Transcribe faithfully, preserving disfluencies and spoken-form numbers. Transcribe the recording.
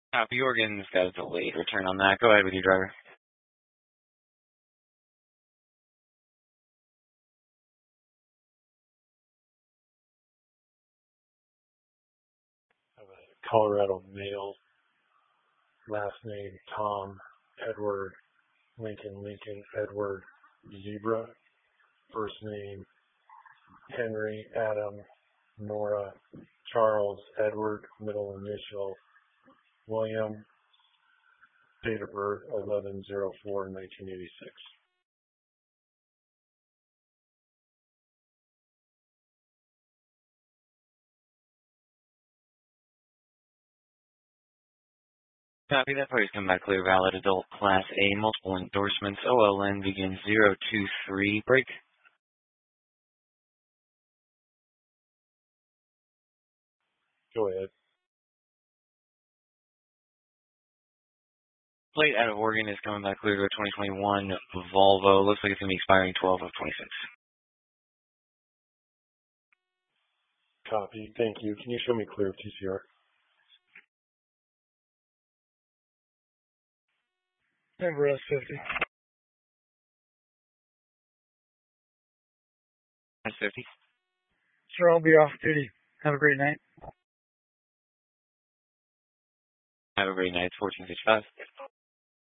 Copy, Oregon's got a delayed return on that. Go ahead with your driver. Have a Colorado male, last name Tom, Edward, Lincoln, Lincoln, Edward, Zebra, first name Henry, Adam, Nora, Charles, Edward, middle initial, William, date of birth eleven oh four nineteen eighty-six. Copy, that party's come back clear, valid, adult, class A, multiple endorsements, O L N begins zero two three, break. Go ahead. Plate out of Oregon is coming back clear to a twenty twenty-one Volvo. Looks like it's going to be expiring twelve of twenty-six. Copy, thank you. Can you show me clear of T C R? Denver S fifty. S fifty. Sure, I'll be off duty. Have a great night. Have a great night. fourteen fifty-five.